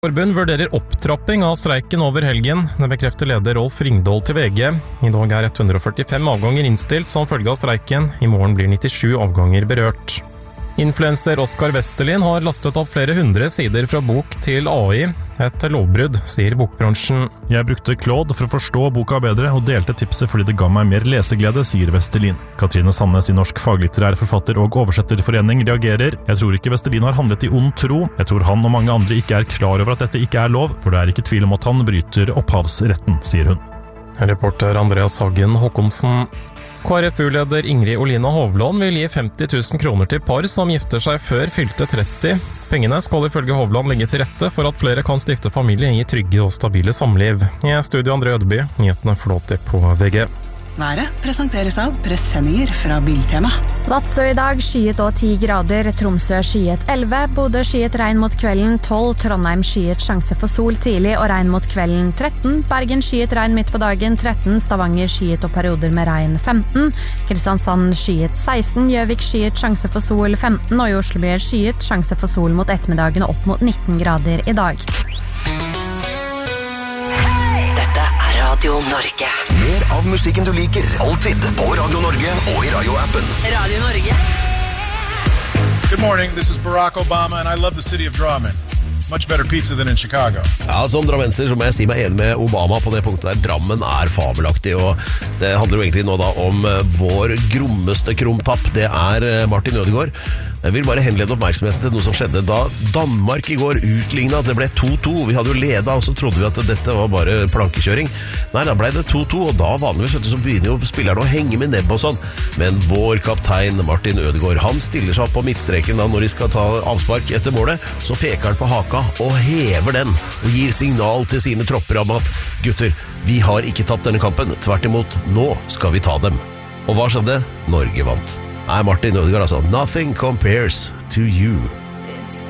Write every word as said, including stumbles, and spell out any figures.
Forbund vurderer opptrapping av streiken over helgen. Det bekrefter leder Rolf Ringdahl til V G. I dag er ett hundre førtifem avganger innstilt som følge av streiken. I morgen blir nittisju avganger berørt. Influencer Oskar Westerlin har lastet opp flere hundre sider fra bok til A I. Et lovbrudd, sier bokbransjen. Jeg brukte Claude for å forstå boka bedre og delte tipset fordi det ga meg mer leseglede, sier Westerlin. Katrine Sandnes i Norsk faglitterær forfatter og oversetterforening reagerer. Jeg tror ikke Westerlin har handlet i ond tro. Jeg tror han og mange andre ikke er klar over at dette ikke er lov, for det er ikke tvil om at han bryter opphavsretten, sier hun. Reporter Andreas Hagen Håkonsen. K R F U-leder Ingrid Olina Hovland vil gi femti tusen kroner til par som gifter seg før fylte tretti. Pengene skal ifølge Hovland legge til rette for at flere kan stifte familie i trygge og stabile samliv. I studio André Ødeby, nyhetene flåter på V G. Været presenteres av presenninger fra Biltema. Vadsø i dag skyet og ti grader, Tromsø skyet elleve, Bodø skyet regn mot kvelden tolv, Trondheim skyet sjanse for sol tidlig og regn mot kvelden tretten, Bergen skyet regn midt på dagen tretten, Stavanger skyet og perioder med regn femten, Kristiansand skyet seksten, Gjøvik skyet sjanse for sol femten, og i Oslo blir det skyet sjanse for sol mot ettermiddagen opp mot nitten grader i dag. Radio Norge. Mer av musikken du liker, alltid på Radio Norge og i radioappen. Radio Norge. Good morning, this is Barack Obama and I love the city of Drammen. Much better pizza than in Chicago. Ja, som drammenser så må jeg si meg enig med Obama på det punktet der. Drammen er fabelaktig, og det handler jo egentlig nå da om vår grommeste krumtapp. Det er Martin Ødegaard. Jeg vil bare henlede oppmerksomheten til noe som skjedde da Danmark i går utlignet at det ble to to. Vi hadde jo ledet, og så trodde vi at dette var bare plankekjøring. Nei, da ble det to to, og da vanligvis så begynner jo spillerne å henge med nebb og sånn. Men vår kaptein Martin Ødegaard, han stiller seg opp på midtstreken da når de skal ta avspark etter målet, så peker han på haka og hever den, og gir signal til sine tropper om at gutter, vi har ikke tapt denne kampen, tvert imot, nå skal vi ta dem. Og hva skjedde? Norge vant. Nei, Martin Ødegaard altså, nothing compares to you.